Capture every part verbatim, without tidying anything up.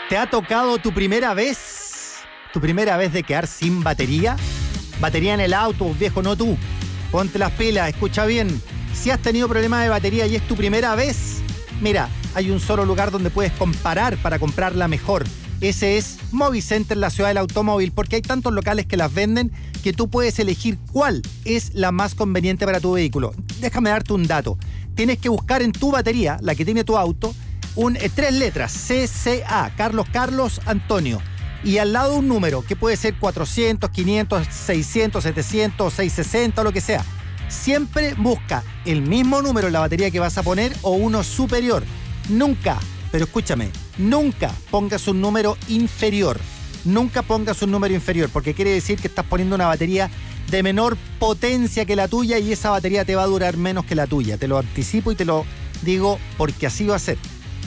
¿Te ha tocado tu primera vez? ¿Tu primera vez de quedar sin batería? Batería en el auto, viejo, no tú. Ponte las pilas, escucha bien. Si has tenido problemas de batería y es tu primera vez, mira, hay un solo lugar donde puedes comparar para comprarla mejor. Ese es Movicenter, la ciudad del automóvil, porque hay tantos locales que las venden que tú puedes elegir cuál es la más conveniente para tu vehículo. Déjame darte un dato. Tienes que buscar en tu batería, la que tiene tu auto, un, eh, tres letras, C C A, Carlos Carlos Antonio, y al lado un número, que puede ser cuatrocientos, quinientos, seiscientos, setecientos, seiscientos sesenta, o lo que sea. Siempre busca el mismo número en la batería que vas a poner o uno superior. Nunca, pero escúchame, nunca pongas un número inferior. Nunca pongas un número inferior, porque quiere decir que estás poniendo una batería de menor potencia que la tuya y esa batería te va a durar menos que la tuya. Te lo anticipo y te lo digo porque así va a ser.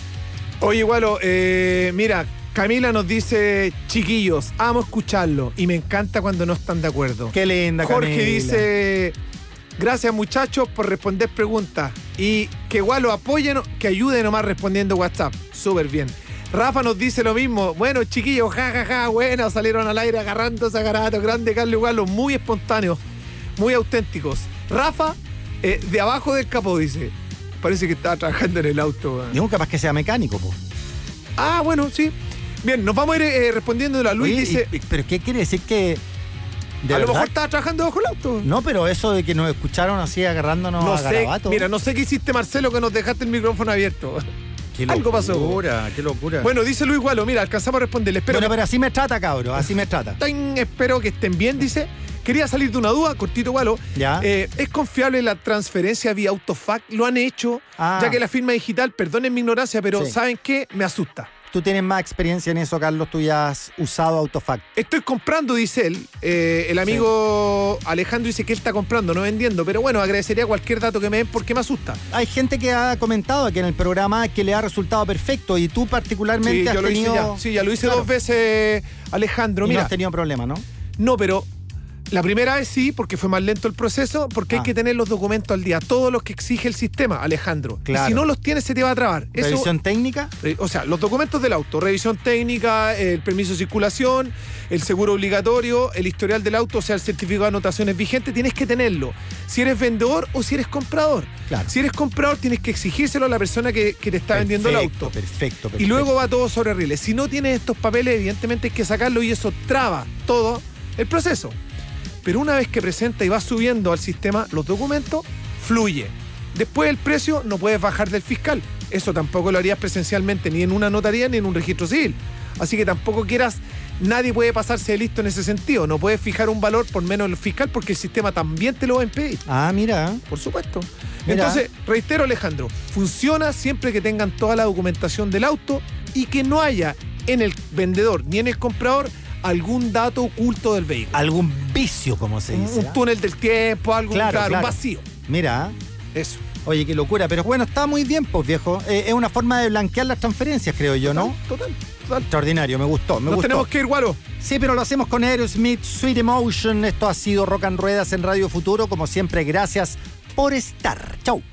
Oye, Gualo, eh, mira, Camila nos dice, chiquillos, amo escucharlo y me encanta cuando no están de acuerdo. Qué linda, Camila. Jorge dice, gracias muchachos por responder preguntas y que Gualo apoyen, que ayude nomás respondiendo WhatsApp. Súper bien. Rafa nos dice lo mismo. Bueno, chiquillos, jajaja, ja, ja, bueno, salieron al aire agarrándose a garabatos. Grande Carlos Gualo, muy espontáneos, muy auténticos. Rafa, eh, de abajo del capó, dice, parece que estaba trabajando en el auto. Digo, capaz que sea mecánico, po. Ah, bueno, sí. Bien, nos vamos a ir eh, respondiendo a Luis. Oye, dice, y, ¿pero qué quiere decir que...? ¿De a verdad? lo mejor estaba trabajando bajo el auto. No, pero eso de que nos escucharon así agarrándonos No a sé, garabatos. mira, no sé qué hiciste, Marcelo, que nos dejaste el micrófono abierto. Qué Algo pasó. locura, qué locura. Bueno, dice Luis Gualo, mira, alcanzamos a responderle. Espero bueno, que... pero así me trata, cabro, así me trata. Ten, espero que estén bien, dice. Quería salir de una duda, cortito Gualo. Ya. Eh, ¿Es confiable la transferencia vía Autofac? Lo han hecho, Ah. ya que la firma digital, perdonen mi ignorancia, pero Sí. ¿saben qué? Me asusta. Tú tienes más experiencia en eso, Carlos, tú ya has usado Autofac. Estoy comprando, dice él. Eh, el amigo sí. Alejandro dice que él está comprando, no vendiendo. Pero bueno, agradecería cualquier dato que me den porque me asusta. Hay gente que ha comentado aquí en el programa que le ha resultado perfecto y tú particularmente Sí, has yo lo tenido... hice ya. Sí, ya lo hice Claro. dos veces, Alejandro. Y Mira, no has tenido problema, ¿no? no, pero la primera vez sí, porque fue más lento el proceso, porque Ah. hay que tener los documentos al día, todos los que exige el sistema, Alejandro. Claro. Y si no los tienes, se te va a trabar. Eso, ¿Revisión técnica? eh, o sea, los documentos del auto, revisión técnica, el permiso de circulación, el seguro obligatorio, el historial del auto, o sea, el certificado de anotaciones vigente, tienes que tenerlo. Si eres vendedor o si eres comprador. Claro. Si eres comprador, tienes que exigírselo a la persona que, que te está vendiendo el auto. Perfecto, perfecto. Y luego va todo sobre rieles. Si no tienes estos papeles, evidentemente hay que sacarlo y eso traba todo el proceso. Pero una vez que presenta y va subiendo al sistema los documentos, fluye. Después el precio no puedes bajar del fiscal. Eso tampoco lo harías presencialmente ni en una notaría ni en un registro civil. Así que tampoco quieras, nadie puede pasarse de listo en ese sentido. No puedes fijar un valor por menos del fiscal porque el sistema también te lo va a impedir. Ah, mira. Por supuesto. Mira. Entonces, reitero, Alejandro, funciona siempre que tengan toda la documentación del auto y que no haya en el vendedor ni en el comprador algún dato oculto del vehículo. Algún vicio, como se dice. Un, un túnel del tiempo, algo Claro, claro, claro. un vacío. Mira. Eso. Oye, qué locura. Pero bueno, está muy bien, pues, viejo. Eh, es una forma de blanquear las transferencias, creo yo, ¿no? Total, total. Extraordinario, me gustó, me Nos gustó. tenemos que ir, Guaro. Sí, pero lo hacemos con Aerosmith, Sweet Emotion. Esto ha sido Rock and Ruedas en Radio Futuro. Como siempre, gracias por estar. Chau.